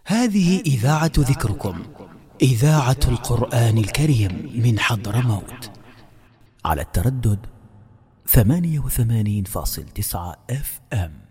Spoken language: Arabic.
هذه إذاعة ذكركم، إذاعة القرآن الكريم من حضرموت، على التردد 88.9 FM.